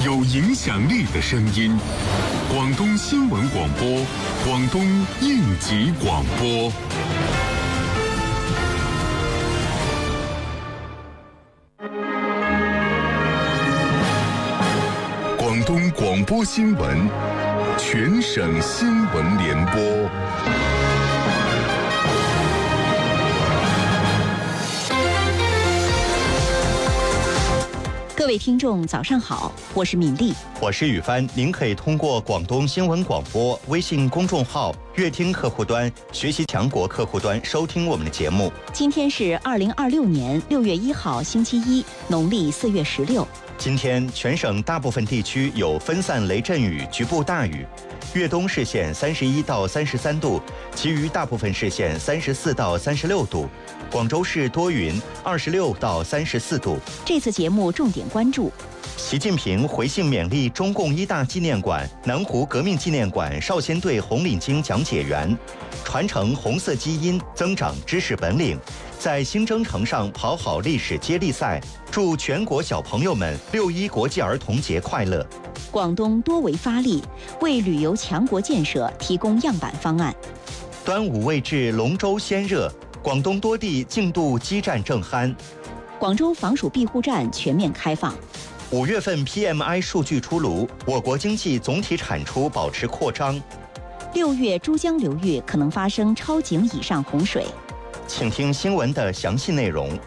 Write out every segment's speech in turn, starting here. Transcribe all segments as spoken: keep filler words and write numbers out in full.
有影响力的声音。广东新闻广播，广东应急广播。广东广播新闻，全省新闻联播。 各位听众早上好，我是敏丽， 我是宇帆。您可以通过广东新闻广播微信公众号、乐听客户端、学习强国客户端收听我们的节目。 今天是二零二六年六月一号星期一，农历四月十六。 今天全省大部分地区有分散雷阵雨、局部大雨。粤东市县三十一到三十三度，其余大部分市县三十四到三十六度。广州市多云，二十六到三十四度。 这次节目重点关注： 习近平回信勉励中共一大纪念馆、南湖革命纪念馆少先队红领巾讲解员，传承红色基因，增长知识本领，在新征程上跑好历史接力赛。祝全国小朋友们六一国际儿童节快乐！ 广东多维发力，为旅游强国建设提供样板方案。 端午未至，龙舟先热，广东多地竞渡基站正酣。 广州防暑庇护站全面开放。 五月份 P M I 数据出炉，我国经济总体产出保持扩张。 六月珠江流域可能发生超警以上洪水。 请听新闻的详细内容。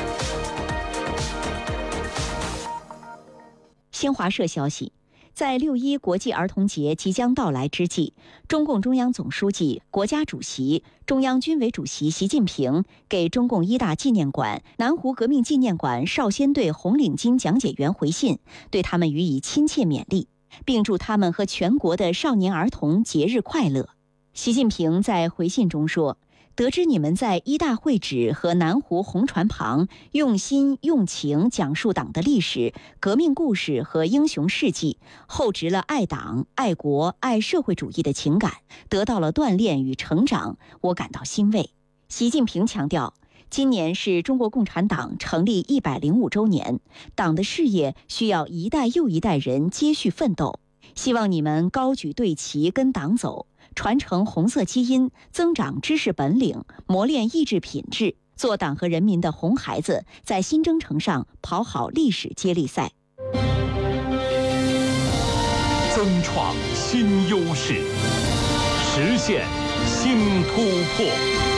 新华社消息，在六一国际儿童节即将到来之际，中共中央总书记、国家主席、中央军委主席习近平给中共一大纪念馆、南湖革命纪念馆少先队红领巾讲解员回信，对他们予以亲切勉励，并祝他们和全国的少年儿童节日快乐。习近平在回信中说，得知你们在一大会址和南湖红船旁用心用情讲述党的历史、革命故事和英雄事迹，厚植了爱党、爱国、爱社会主义的情感，得到了锻炼与成长，我感到欣慰。习近平强调，今年是中国共产党成立一百零五周年，党的事业需要一代又一代人接续奋斗，希望你们高举队旗跟党走，传承红色基因，增长知识本领，磨练意志品质，做党和人民的红孩子，在新征程上跑好历史接力赛， 增创新优势，实现新突破。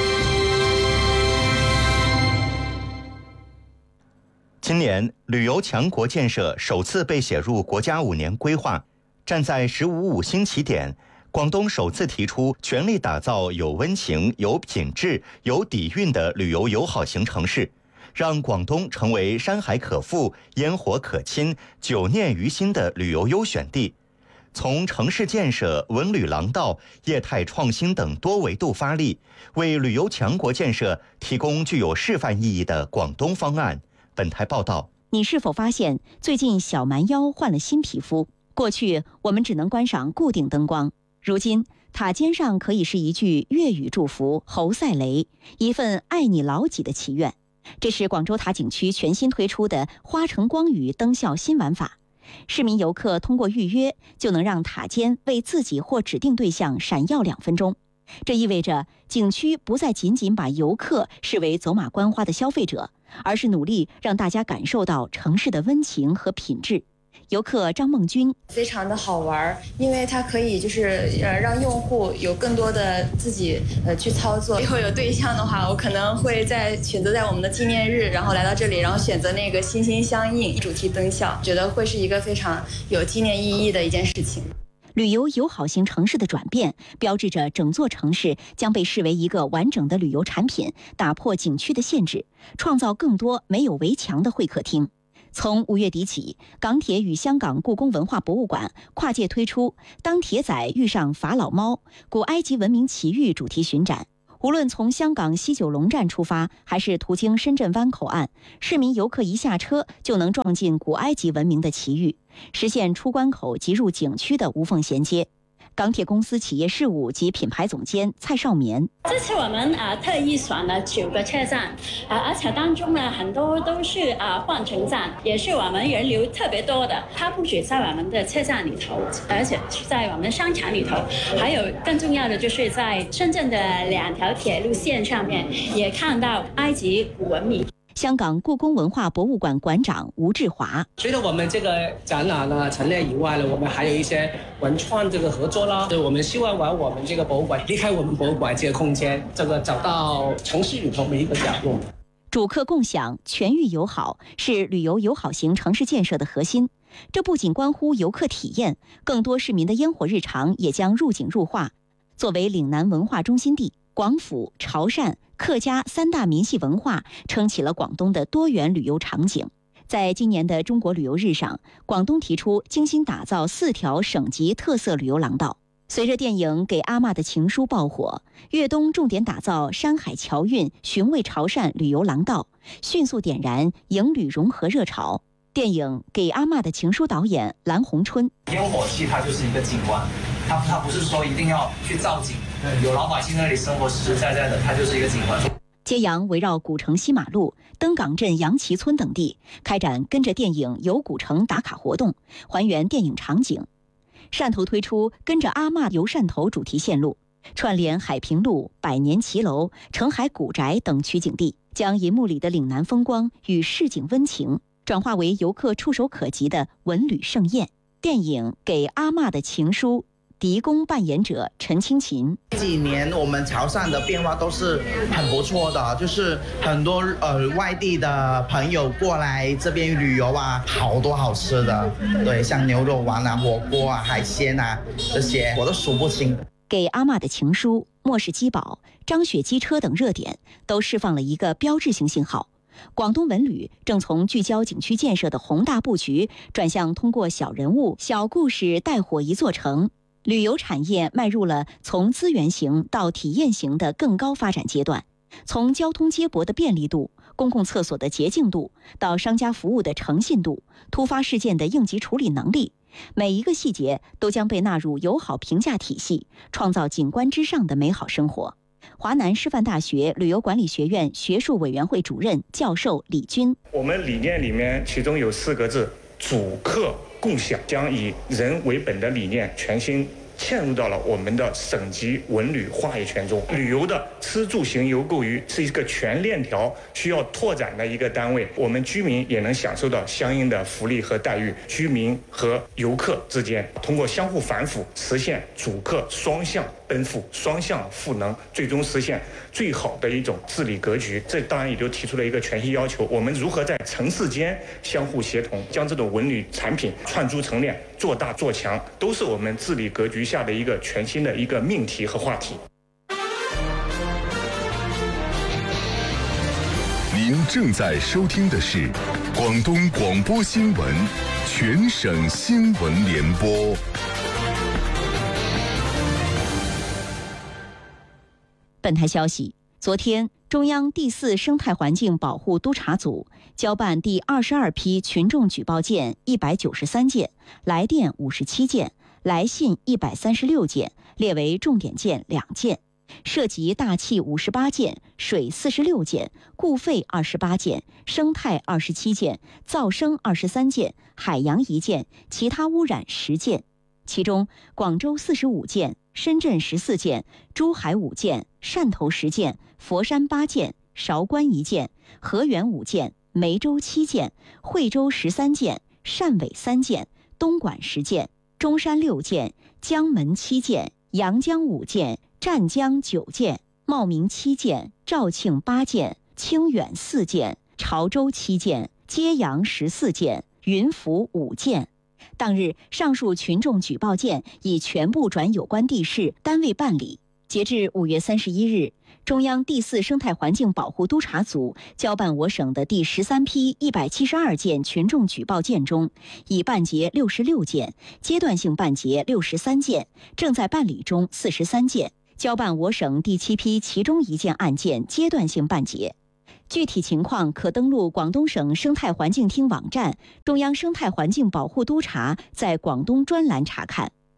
今年旅游强国建设首次被写入国家五年规划，站在十五五新起点，广东首次提出全力打造有温情、有品质、有底蕴的旅游友好型城市，让广东成为山海可覆、烟火可亲、久念于心的旅游优选地。从城市建设、文旅廊道、业态创新等多维度发力，为旅游强国建设提供具有示范意义的广东方案。本台报道。 你是否发现最近小蛮腰换了新皮肤？过去我们只能观赏固定灯光，如今塔尖上可以是一句粤语祝福侯赛雷，一份爱你老几的祈愿。这是广州塔景区全新推出的花城光语灯效新玩法，市民游客通过预约就能让塔尖为自己或指定对象闪耀两分钟。这意味着景区不再仅仅把游客视为走马观花的消费者，而是努力让大家感受到城市的温情和品质。游客张梦君非常的好玩，因为它可以就是呃让用户有更多的自己呃去操作。以后有对象的话，我可能会在选择在我们的纪念日，然后来到这里，然后选择那个心心相印主题灯效，觉得会是一个非常有纪念意义的一件事情。 旅游友好型城市的转变，标志着整座城市将被视为一个完整的旅游产品，打破景区的限制，创造更多没有围墙的会客厅。从五月底起，港铁与香港故宫文化博物馆跨界推出当铁仔遇上法老猫古埃及文明奇遇主题巡展。无论从香港西九龙站出发，还是途经深圳湾口岸，市民游客一下车就能撞进古埃及文明的奇遇，实现出关口即入景区的无缝衔接。 钢铁公司企业事务及品牌总监蔡少棉。 这次我们啊特意选了九个车站，啊而且当中呢很多都是啊换乘站，也是我们人流特别多的。它不止在我们的车站里头，而且在我们商场里头，还有更重要的就是在深圳的两条铁路线上面也看到埃及古文明。 香港故宫文化博物馆馆长吴志华， 随着我们这个展览呢陈列以外呢，我们还有一些文创这个合作啦。我们希望往我们这个博物馆离开我们博物馆这个空间，这个找到城市里头每一个角落。 主客共享、全域友好是旅游友好型城市建设的核心。这不仅关乎游客体验，更多市民的烟火日常也将入境入化。作为岭南文化中心地，广府、潮汕、客家三大民系文化撑起了广东的多元旅游场景。在今年的中国旅游日上，广东提出精心打造四条省级特色旅游廊道。随着电影《给阿嬷的情书》爆火，粤东重点打造山海侨韵寻味潮汕旅游廊道，迅速点燃营旅融合热潮。电影《给阿嬷的情书》导演蓝洪春， 烟火气它就是一个景观，它它不是说一定要去造景，有老百姓在那里生活实实在在的，它就是一个景观。 揭阳围绕古城西马路、登港镇杨岐村等地开展跟着电影游古城打卡活动，还原电影场景。汕头推出跟着阿嬷游汕头主题线路，串联海平路、百年骑楼、澄海古宅等取景地，将银幕里的岭南风光与市井温情转化为游客触手可及的文旅盛宴。电影《给阿嬷的情书》狄公扮演者陈清琴， 这几年我们潮汕的变化都是很不错的，就是很多呃外地的朋友过来这边旅游啊，好多好吃的，对，像牛肉丸啊、火锅啊、海鲜啊这些我都数不清。 给阿嬷的情书、末世基宝、张雪机车等热点都释放了一个标志性信号。广东文旅正从聚焦景区建设的宏大布局，转向通过小人物、小故事带火一座城。旅游产业迈入了从资源型到体验型的更高发展阶段，从交通接驳的便利度、公共厕所的洁净度，到商家服务的诚信度、突发事件的应急处理能力，每一个细节都将被纳入友好评价体系，创造景观之上的美好生活。华南师范大学旅游管理学院学术委员会主任教授李军， 我们理念里面其中有四个字：主客共享，将以人为本的理念全新嵌入到了我们的省级文旅话语权中。旅游的吃住行游购娱是一个全链条需要拓展的一个单位，我们居民也能享受到相应的福利和待遇。居民和游客之间通过相互反哺，实现主客双向奔赴、双向赋能，最终实现最好的一种治理格局。这当然也就提出了一个全新要求：我们如何在城市间相互协同，将这种文旅产品串珠成链，做大做强，都是我们治理格局下的一个全新的一个命题和话题。 您正在收听的是广东广播新闻全省新闻联播。 本台消息，昨天，中央第四生态环境保护督察组交办第二十二批群众举报件一百九十三件，来电五十七件，来信一百三十六件，列为重点件两件，涉及大气五十八件、水四十六件、固废二十八件、生态二十七件、噪声二十三件、海洋一件，其他污染十件。其中，广州四十五件，深圳十四件，珠海五件，汕头十件，佛山八件，韶关一件，河源五件，梅州七件，惠州十三件，汕尾三件，东莞十件，中山六件，江门七件，阳江五件，湛江九件，茂名七件，肇庆八件，清远四件，潮州七件，揭阳十四件，云浮五件。当日，上述群众举报件已全部转有关地市单位办理。截至五月三十一日，中央第四生态环境保护督察组交办我省的第十三批一百七十二件群众举报件中，已办结六十六件，阶段性办结六十三件，正在办理中四十三件，交办我省第七批其中一件案件阶段性办结。具体情况可登录广东省生态环境厅网站中央生态环境保护督察在广东专栏查看。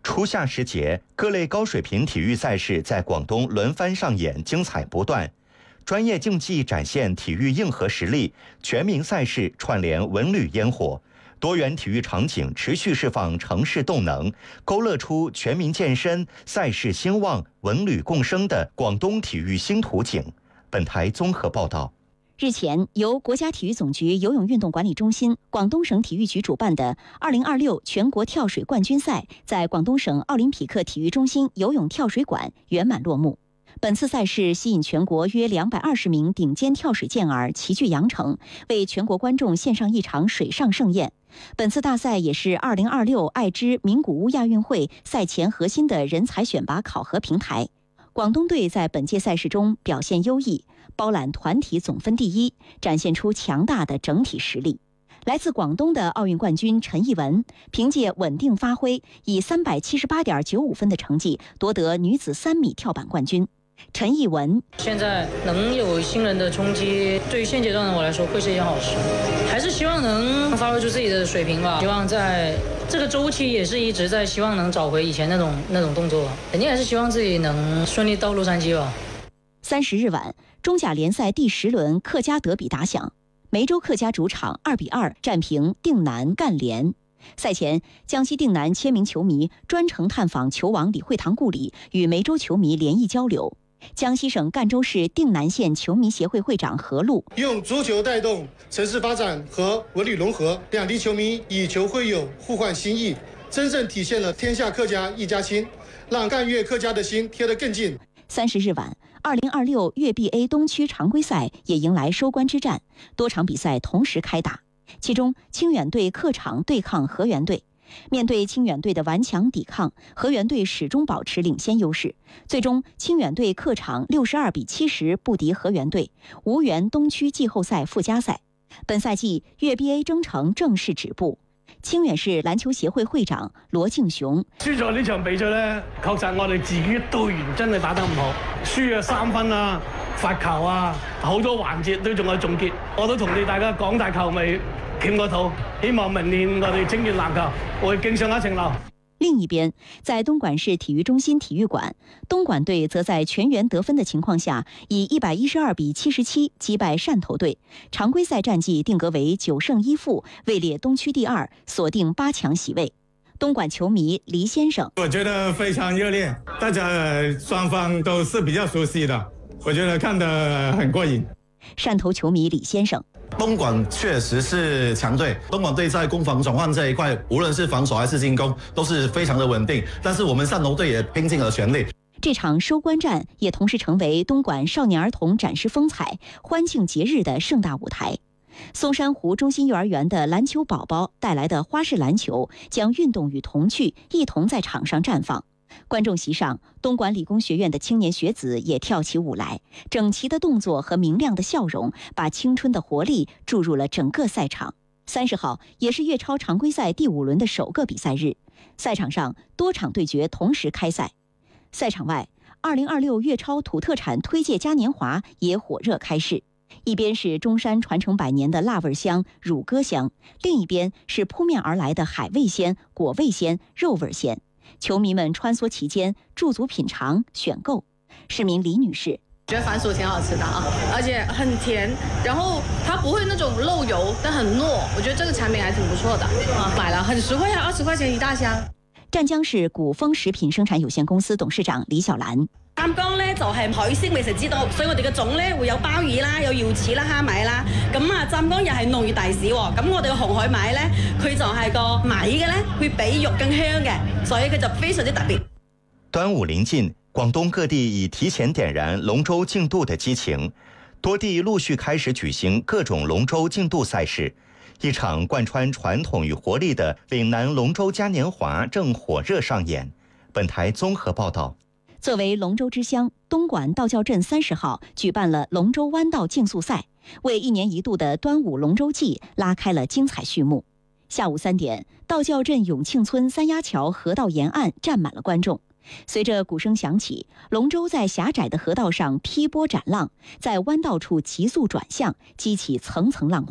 初夏时节，各类高水平体育赛事在广东轮番上演，精彩不断。专业竞技展现体育硬核实力，全民赛事串联文旅烟火，多元体育场景持续释放城市动能，勾勒出全民健身、赛事兴旺、文旅共生的广东体育新图景。本台综合报道。 日前，由国家体育总局游泳运动管理中心、广东省体育局主办的二零二六全国跳水冠军赛在广东省奥林匹克体育中心游泳跳水馆圆满落幕。本次赛事吸引全国约两百二十名顶尖跳水健儿齐聚羊城，为全国观众献上一场水上盛宴。本次大赛也是二零二六爱知名古屋亚运会赛前核心的人才选拔考核平台。广东队在本届赛事中表现优异，包揽团体总分第一，展现出强大的整体实力。来自广东的奥运冠军陈艺文凭借稳定发挥，以三百七十八点九五分的成绩夺得女子三米跳板冠军。陈艺文现在能有新人的冲击，对于现阶段的我来说会是一件好事，还是希望能发挥出自己的水平吧。希望在这个周期也是一直在希望能找回以前那种那种动作，肯定还是希望自己能顺利到洛杉矶吧。 三十日晚，中甲联赛第十轮客家德比打响，梅州客家主场二比二战平定南赣联。赛前，江西定南千名球迷专程探访球王李惠堂故里，与梅州球迷联谊交流。江西省赣州市定南县球迷协会会长何路用足球带动城市发展和文旅融合，两地球迷以球会友，互换心意，真正体现了天下客家一家亲，让赣粤客家的心贴得更近。 三十日晚，二零二六粤 B A 东区常规赛也迎来收官之战，多场比赛同时开打。其中，清远队客场对抗河源队。面对清远队的顽强抵抗，河源队始终保持领先优势。最终，清远队客场六十二比七十不敌河源队，无缘东区季后赛附加赛。本赛季粤 B A 征程正式止步。清遠市籃球協會會長羅敬雄： 輸咗呢場比賽呢，確實我哋自己隊員真係打得唔好，輸咗三分啊、罰球啊，好多環節都仲有總結。我都同你大家廣大球迷傾個肚，希望明年我哋清遠籃球會更上一層樓。 另一边，在东莞市體育中心體育館，東莞隊則在全員得分的情況下，以一百一十二比七十七擊敗汕頭隊，常規賽戰績定格為九勝一負，位列東區第二，鎖定八強席位。東莞球迷黎先生： 我覺得非常熱烈，大家雙方都是比較熟悉的，我覺得看得很過癮。 汕頭球迷李先生： 東莞確實是強隊，東莞隊在攻防轉換這一塊，無論是防守還是進攻，都是非常的穩定。但是我們汕頭隊也拼盡了全力。 這場收官戰也同時成為東莞少年兒童展示風采、歡慶節日的盛大舞台。松山湖中心幼兒園的籃球寶寶帶來的花式籃球，將運動與童趣一同在場上綻放。觀眾席上，東莞理工學院的青年學子也跳起舞來，整齊的動作和明亮的笑容，把青春的活力注入了整個賽場。三十號也是粵超常規賽第五輪的首個比賽日，賽場上多場對決同時開賽。賽場外，二零二六粵超土特產推介嘉年華也火熱開市。一邊是中山傳承百年的辣味香、乳鴿香，另一邊是撲面而來的海味鮮、果味鮮、肉味鮮。球迷們穿梭其間，駐足品嘗、選購。市民李女士： 覺得番薯挺好吃的啊，而且很甜，然後它不會那種漏油，但很糯。我覺得這個產品還挺不錯的啊，買了很實惠啊，二十塊錢一大箱。 湛江市古豐食品生產有限公司董事長李小蘭： 湛江咧就係海鮮美食之都，所以我哋嘅種咧會有鮑魚啦，有瑤翅啦、蝦米啦。咁啊，湛江又係農業大市喎，咁我哋嘅紅海米咧，佢就係個米嘅咧，會比肉更香嘅，所以佢就非常之特別。 端午臨近，廣東各地已提前點燃龍舟競渡的激情，多地陸續開始舉行各種龍舟競渡賽事。一場貫穿傳統與活力的嶺南龍舟嘉年華正火熱上演。本台綜合報道。 作為龍舟之鄉，東莞道教鎮三十號舉辦了龍舟彎道競速賽，為一年一度的端午龍舟季拉開了精彩序幕。下午三點，道教鎮永慶村三丫橋河道沿岸站滿了觀眾。隨着鼓聲響起，龍舟在狹窄的河道上劈波斬浪，在彎道處急速轉向，激起層層浪花。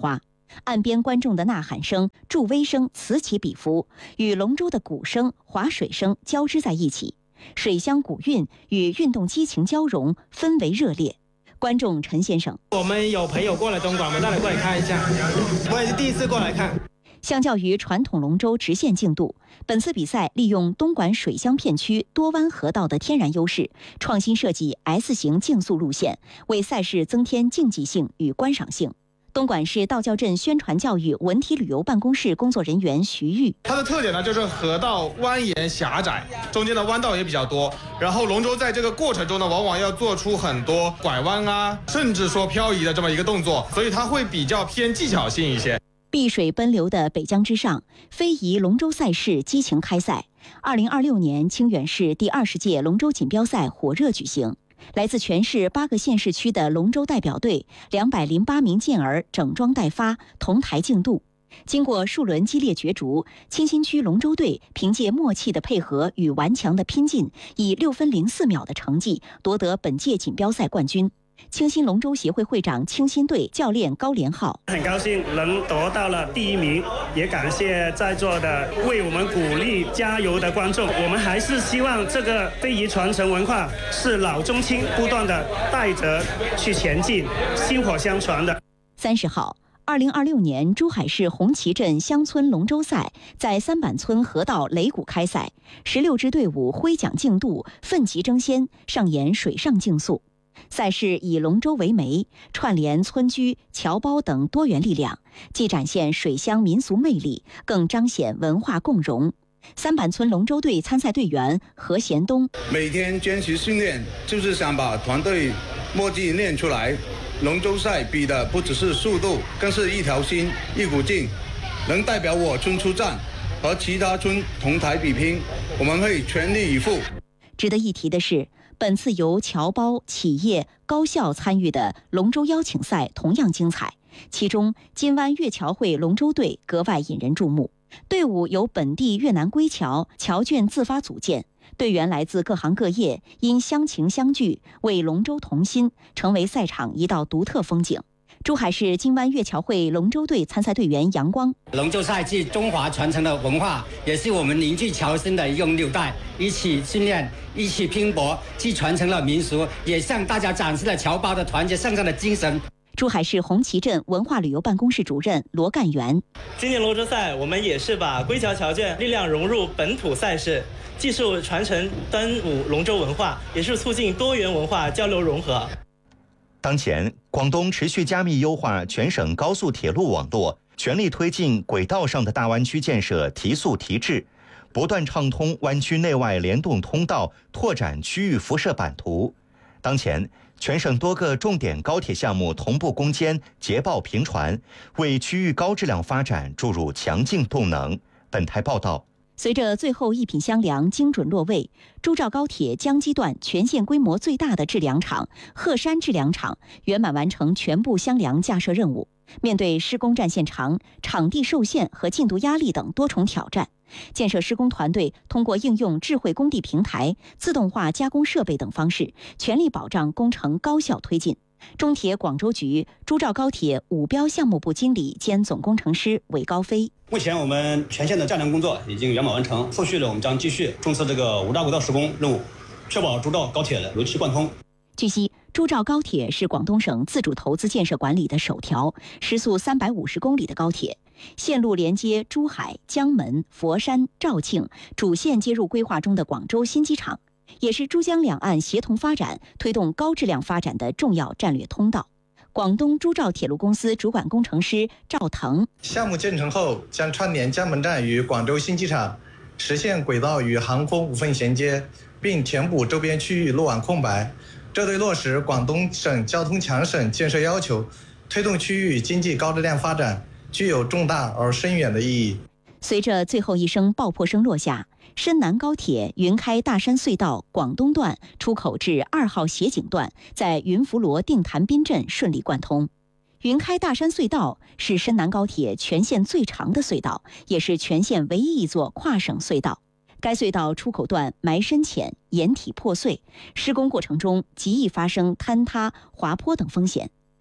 岸边观众的呐喊声、助威声此起彼伏，与龙舟的鼓声、划水声交织在一起，水乡古韵与运动激情交融，氛围热烈。观众陈先生： 我们有朋友过来东莞，我们带来过来看一下，我也是第一次过来看。 相较于传统龙舟直线竞渡，本次比赛利用东莞水乡片区多湾河道的天然优势，创新设计 S 型竞速路线，为赛事增添竞技性与观赏性。东莞市道教镇宣传教育文体旅游办公室工作人员徐玉： 它的特点呢，就是河道蜿蜒狭窄，中间的弯道也比较多。然后龙舟在这个过程中呢，往往要做出很多拐弯啊，甚至说漂移的这么一个动作，所以它会比较偏技巧性一些。 碧水奔流的北江之上，非遗龙舟赛事激情开赛。二零二六年清远市第二十届龙舟锦标赛火热举行。来自全市八个县市区的龙舟代表队，两百零八名健儿整装待发，同台竞渡。经过数轮激烈角逐，清新区龙舟队凭借默契的配合与顽强的拼劲，以六分零四秒的成绩夺得本届锦标赛冠军。清新龙舟协会会长清新队教练高连浩： 很高兴能夺到了第一名，也感谢在座的为我们鼓励加油的观众。我们还是希望这个非遗传承文化是老中青不断的带着去前进，薪火相传的。 三十号，二零二六年珠海市红旗镇乡村龙舟赛在三板村河道擂鼓开赛，十六支队伍挥桨竞渡，奋楫争先，上演水上竞速。赛事以龙舟为媒，串联村居、侨胞等多元力量，既展现水乡民俗魅力，更彰显文化共融。三板村龙舟队参赛队员何贤东： 每天坚持训练，就是想把团队默契练出来。龙舟赛比的不只是速度，更是一条心、一股劲。能代表我村出战，和其他村同台比拼，我们会全力以赴。 值得一提的是，本次由侨胞、企业、高校参与的龙舟邀请赛同样精彩，其中金湾越侨会龙舟队格外引人注目。队伍由本地越南归侨侨眷自发组建，队员来自各行各业，因乡情相聚，为龙舟同心，成为赛场一道独特风景。珠海市金湾越侨会龙舟队参赛队员杨光： 龙舟赛是中华传承的文化，也是我们凝聚侨心的一个纽带，一起训练，一起拼搏，既传承了民俗，也向大家展示了侨胞的团结向上的精神。 珠海市红旗镇文化旅游办公室主任罗干元： 今年龙舟赛，我们也是把归侨侨眷力量融入本土赛事，技术传承端午龙舟文化，也是促进多元文化交流融合。 当前，广东持续加密优化全省高速铁路网络，全力推进轨道上的大湾区建设提速提质，不断畅通湾区内外联动通道，拓展区域辐射版图。当前，全省多个重点高铁项目同步攻坚，捷报频传，为区域高质量发展注入强劲动能。本台报道。 随着最后一品箱梁精准落位，珠兆高铁江基段全线规模最大的制梁厂鹤山制梁厂圆满完成全部箱梁架设任务。面对施工战线长、场地受限和进度压力等多重挑战，建设施工团队通过应用智慧工地平台、自动化加工设备等方式，全力保障工程高效推进。中铁广州局珠兆高铁五标项目部经理兼总工程师韦高飞： 目前我们全线的架梁工作已经圆满完成，后续呢我们将继续重视这个五大轨道施工任务，确保珠兆高铁的如期贯通。 据悉，珠兆高铁是广东省自主投资建设管理的首条时速三百五十公里的高铁，线路连接珠海、江门、佛山、肇庆，主线接入规划中的广州新机场，也是珠江两岸协同发展、推动高质量发展的重要战略通道。广东珠兆铁路公司主管工程师赵腾： 项目建成后，将串联江门站与广州新机场，实现轨道与航空无缝衔接，并填补周边区域路网空白。这对落实广东省交通强省建设要求，推动区域经济高质量发展，具有重大而深远的意义。 随着最后一声爆破声落下，深南高铁云开大山隧道广东段出口至二号斜井段在云浮罗定潭滨镇顺利贯通。云开大山隧道是深南高铁全线最长的隧道，也是全线唯一一座跨省隧道。该隧道出口段埋深浅，岩体破碎，施工过程中极易发生坍塌、滑坡等风险。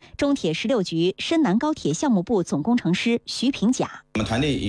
中铁十六局深南高铁项目部总工程师徐平甲。 我们团队